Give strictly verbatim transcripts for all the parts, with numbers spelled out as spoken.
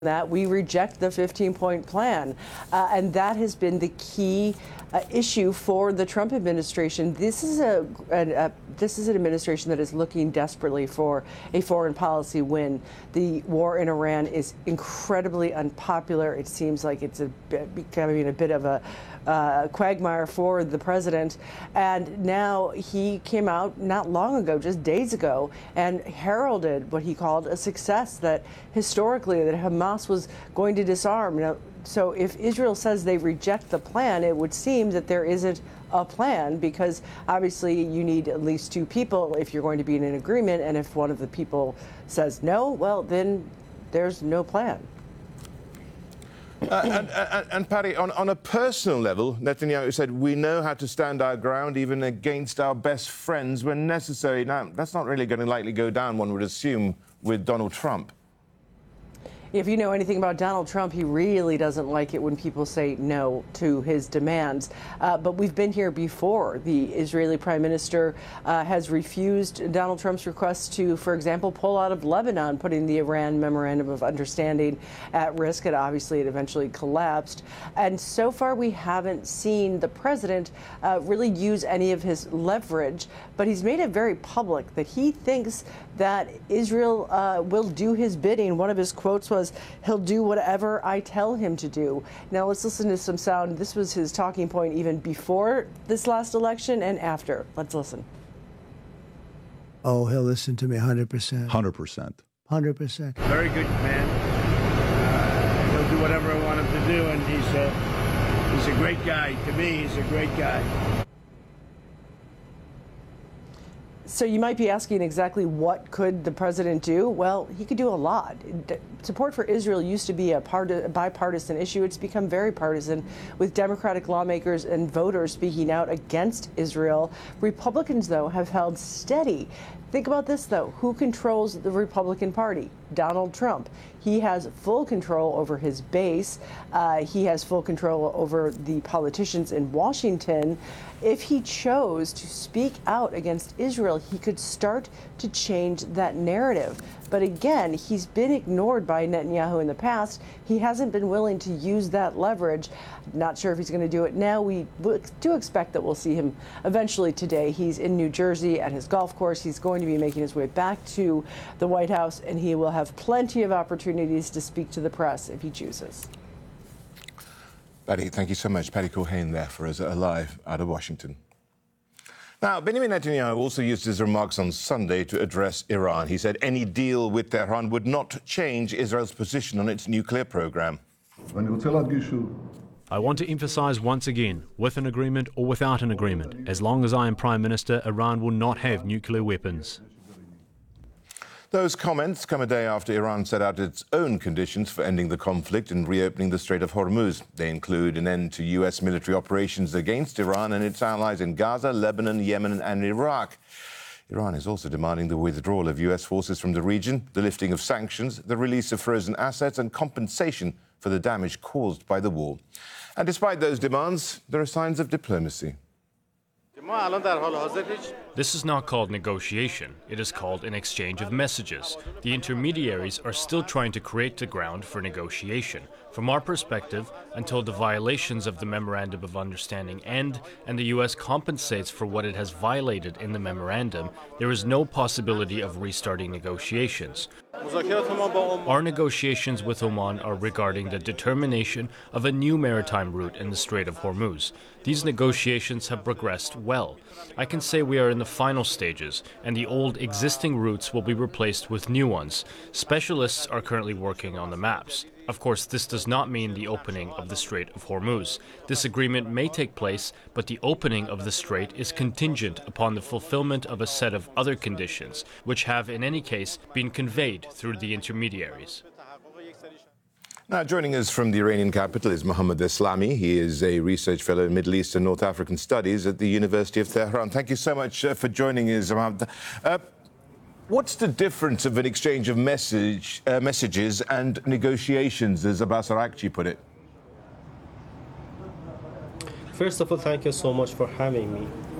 that we reject the fifteen-point plan, uh, and that has been the key uh, issue for the Trump administration. This is a, a, a this is an administration that is looking desperately for a foreign policy win. The war in Iran is incredibly unpopular. It seems like it's a bit, becoming a bit of a uh, quagmire for the president, and now he came out not long ago, just days ago, and heralded what he called a success, that historically that Hamas was going to disarm. Now, so if Israel says they reject the plan, it would seem that there isn't a plan, because obviously you need at least two people if you're going to be in an agreement, and if one of the people says no, well, then there's no plan. Uh, and, and, and Paddy, on, on a personal level, Netanyahu said, we know how to stand our ground even against our best friends when necessary. Now, that's not really going to likely go down, one would assume, with Donald Trump. If you know anything about Donald Trump, he really doesn't like it when people say no to his demands. Uh, but we've been here before. The Israeli prime minister uh, has refused Donald Trump's request to, for example, pull out of Lebanon, putting the Iran Memorandum of Understanding at risk. And obviously, it eventually collapsed. And so far, we haven't seen the president uh, really use any of his leverage. But he's made it very public that he thinks that Israel uh, will do his bidding. One of his quotes was, "He'll do whatever I tell him to do." Now let's listen to some sound. This was his talking point even before this last election and after. Let's listen. Oh, he'll listen to me one hundred percent. one hundred percent. one hundred percent. Very good man. Uh, he'll do whatever I want him to do, and he's a, he's a great guy. To me, he's a great guy. So you might be asking exactly what could the president do? Well, he could do a lot. Support for Israel used to be a, part, a bipartisan issue. It's become very partisan, with Democratic lawmakers and voters speaking out against Israel. Republicans, though, have held steady. Think about this, though. Who controls the Republican Party? Donald Trump. He has full control over his base. Uh, he has full control over the politicians in Washington. If he chose to speak out against Israel, he could start to change that narrative. But again, he's been ignored by Netanyahu in the past. He hasn't been willing to use that leverage. Not sure if he's going to do it now. We do expect that we'll see him eventually today. He's in New Jersey at his golf course. He's going to be making his way back to the White House, and he will have plenty of opportunities to speak to the press if he chooses. Paddy, thank you so much. Paddy Culhane there for us live out of Washington. Now, Benjamin Netanyahu also used his remarks on Sunday to address Iran. He said any deal with Tehran would not change Israel's position on its nuclear program. I want to emphasize once again, with an agreement or without an agreement, as long as I am Prime Minister, Iran will not have nuclear weapons. Those comments come a day after Iran set out its own conditions for ending the conflict and reopening the Strait of Hormuz. They include an end to U S military operations against Iran and its allies in Gaza, Lebanon, Yemen and Iraq. Iran is also demanding the withdrawal of U S forces from the region, the lifting of sanctions, the release of frozen assets and compensation for the damage caused by the war. And despite those demands, there are signs of diplomacy. This is not called negotiation. It is called an exchange of messages. The intermediaries are still trying to create the ground for negotiation. From our perspective, until the violations of the Memorandum of Understanding end and the U S compensates for what it has violated in the memorandum, there is no possibility of restarting negotiations. Our negotiations with Oman are regarding the determination of a new maritime route in the Strait of Hormuz. These negotiations have progressed well. I can say we are in the final stages, and the old existing routes will be replaced with new ones. Specialists are currently working on the maps. Of course, this does not mean the opening of the Strait of Hormuz. This agreement may take place, but the opening of the strait is contingent upon the fulfillment of a set of other conditions, which have, in any case, been conveyed through the intermediaries. Now, joining us from the Iranian capital is Mohammad Eslami. He is a research fellow in Middle East and North African Studies at the University of Tehran. Thank you so much uh, for joining us, Mohammad. Uh, What's the difference of an exchange of message, uh, messages and negotiations, as Abbas Araghchi put it? First of all, thank you so much for having me.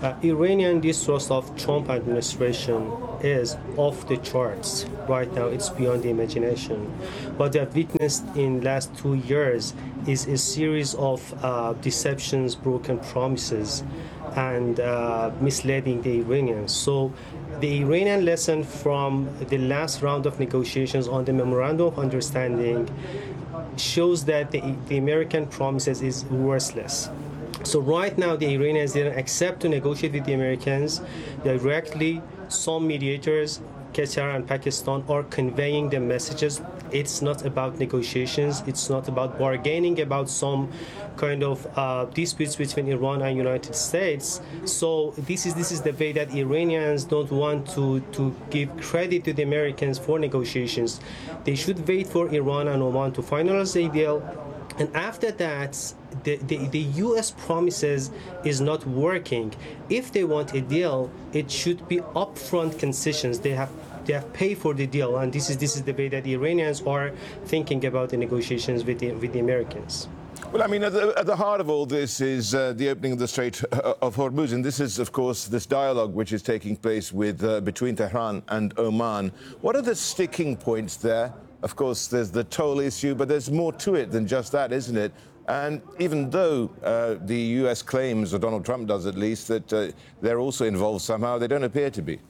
Uh, Iranian distrust of Trump administration is off the charts right now. It's beyond the imagination. What we have witnessed in last two years is a series of uh, deceptions, broken promises, and uh, misleading the Iranians. So the Iranian lesson from the last round of negotiations on the Memorandum of Understanding shows that the, the American promises is worthless. So right now, the Iranians didn't accept to negotiate with the Americans directly. Some mediators, Qatar and Pakistan, are conveying the messages. It's not about negotiations. It's not about bargaining about some kind of uh, disputes between Iran and United States. So this is this is the way that Iranians don't want to, to give credit to the Americans for negotiations. They should wait for Iran and Oman to finalize the deal. And after that, the, the, the U S promises is not working. If they want a deal, it should be upfront concessions. They have they have paid for the deal, and this is this is the way that the Iranians are thinking about the negotiations with the with the Americans. Well, I mean, at the, at the heart of all this is uh, the opening of the Strait of Hormuz, and this is, of course, this dialogue which is taking place with uh, between Tehran and Oman. What are the sticking points there? Of course, there's the toll issue, but there's more to it than just that, isn't it? And even though uh, the U S claims, or Donald Trump does at least, that uh, they're also involved somehow, they don't appear to be.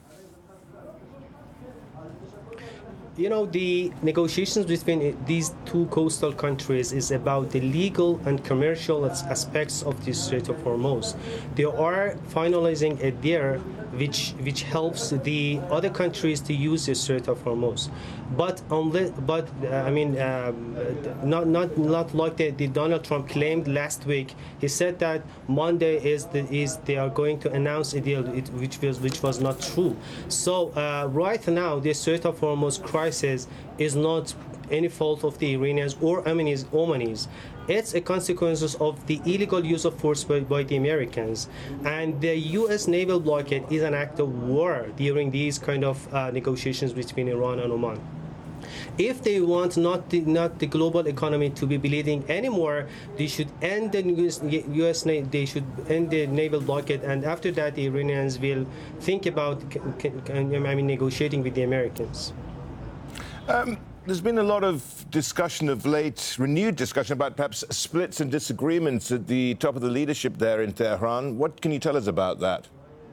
You know, the negotiations between these two coastal countries is about the legal and commercial aspects of the Strait of Hormuz. They are finalizing a deal which which helps the other countries to use the Strait of Hormuz. But unless, but uh, I mean, um, not not not like the, the Donald Trump claimed last week. He said that Monday is the, is they are going to announce a deal, it, which was which was not true. So uh, right now, the Strait of Hormuz crisis is not any fault of the Iranians or Omanis. Omanis. It's a consequence of the illegal use of force by, by the Americans. And the U S naval blockade is an act of war during these kind of uh, negotiations between Iran and Oman. If they want not the, not the global economy to be bleeding anymore, they should end the U S they should end the naval blockade, and after that, the Iranians will think about I mean negotiating with the Americans. Um, there's been a lot of discussion of late, renewed discussion about perhaps splits and disagreements at the top of the leadership there in Tehran. What can you tell us about that?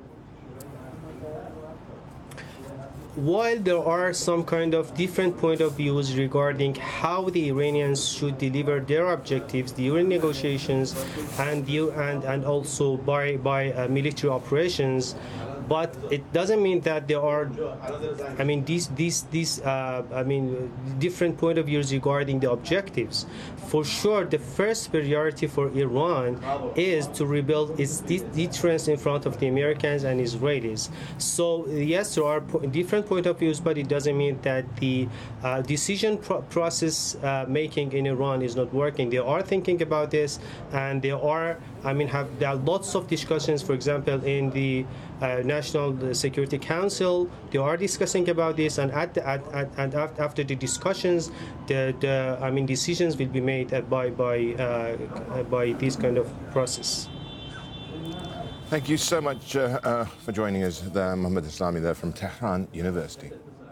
While there are some kind of different point of views regarding how the Iranians should deliver their objectives during negotiations and and, and also by, by uh, military operations, but it doesn't mean that there are, I mean, these these these uh, I mean, different point of views regarding the objectives. For sure, the first priority for Iran is to rebuild its deterrence in front of the Americans and Israelis. So yes, there are po- different point of views, but it doesn't mean that the uh, decision pro- process uh, making in Iran is not working. They are thinking about this, and they are, I mean, have there are lots of discussions. For example, in the uh, National Security Council, they are discussing about this, and at, the, at, at and after the discussions, the, the I mean decisions will be made by by uh, by this kind of process. Thank you so much uh, uh, for joining us there, Mohammed Islami there from Tehran University.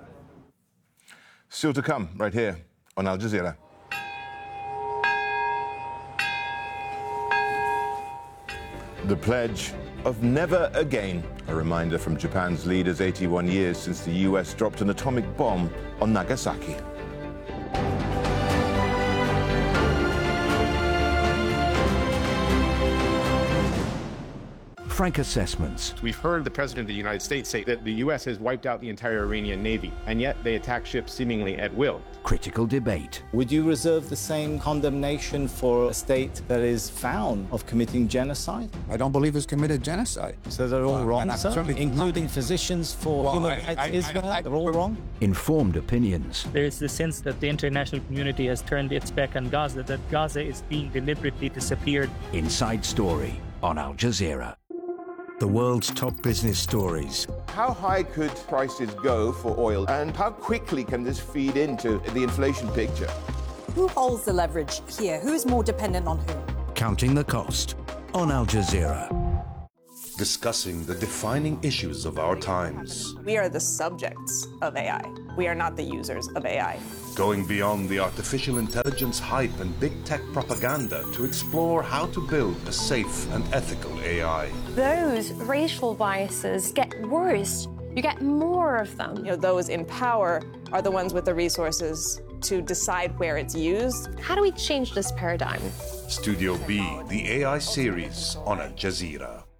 Still to come right here on Al Jazeera. The pledge of never again, a reminder from Japan's leaders eighty-one years since the U S dropped an atomic bomb on Nagasaki. Frank Assessments. We've heard the President of the United States say that the U S has wiped out the entire Iranian Navy, and yet they attack ships seemingly at will. Critical debate. Would you reserve the same condemnation for a state that is found of committing genocide? I don't believe it's committed genocide. So they're all well, wrong, sir? Including not. physicians for well, human rights Israel, they're all wrong? Informed opinions. There is the sense that the international community has turned its back on Gaza, that Gaza is being deliberately disappeared. Inside Story on Al Jazeera. The world's top business stories. How high could prices go for oil, and how quickly can this feed into the inflation picture? Who holds the leverage here? Who is more dependent on whom? Counting the cost on Al Jazeera. discussing the defining issues of our times. We are the subjects of A I. We are not the users of A I. Going beyond the artificial intelligence hype and big tech propaganda to explore how to build a safe and ethical A I. Those racial biases get worse. You get more of them. You know, those in power are the ones with the resources to decide where it's used. How do we change this paradigm? Studio B, the A I series on Al Jazeera.